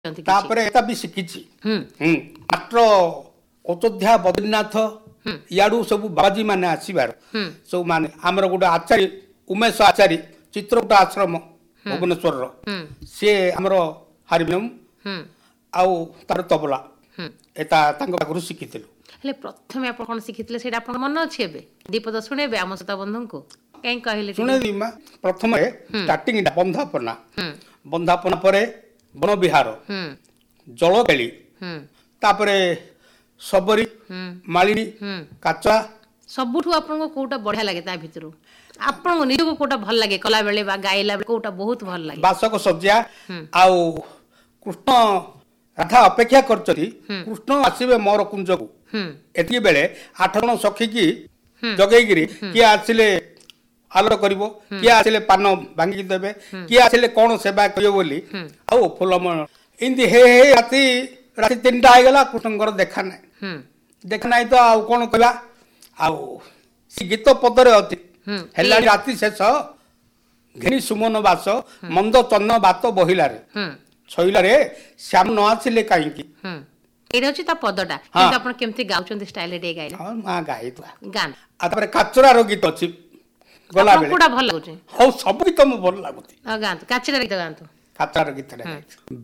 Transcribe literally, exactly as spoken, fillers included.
तापरे एता भी शिखिछि हम मात्र अयोध्या बद्रीनाथ याडू सब बाबाजी माने आसीबार सब माने हमर गोटे आचार्य उमेश आचार्य चित्रकूट आश्रम भुवनेश्वर रो से हमर हारमोनियम आउ तार तबला एता तांग पाखरु शिखिथिलु हेले प्रथमे आपण कोन शिखितले सेटा आपण मन अछि एबे दीपद सुनेबे आम सता बंधु को कहीं कहले सुने दिमा प्रथमे स्टार्टिंग बंधापना बंधापना परे बन विहार जलकेली तापरे सबरी मालिनी काचा सबुठु आपन कोटा बढ़िया लागे ता भितरु आपन निज को कोटा भल लागे कला बेले बा गाइला बेले कोटा बहुत भल लागे बासक सज्जा आउ कृष्ण राधा अपेक्षा करचरी कृष्ण आसीबे मोर कुंज को एति बेले आठ जण सखी की जगैगिरी कि आसिले आलोर करिवो कि आसिले पान भांगी देबे कि आसिले कोन सेवा करियो बोली आउ फुलम इंदी हे हे राती राती तीन टा आइगला कृष्णकर देखा नै देखा नै तो आउ कोन कहबा आउ सी गीत पदरे अति हेला राती शेष घिनी सुमन वास मंद चन्न बात बहिला रे छइला रे श्याम न आसिले काई की एरा अछि ता पदटा किंतु आपण केमति गाउचंती स्टाइल डे गाइला हां मा गाइतवा गान आ तापर काचरा रो गीत अछि गला बेले कोडा भल लागुची हो सब गीत म भल लागुती आ गान काचरा गीत गान तो काचरा गीत रे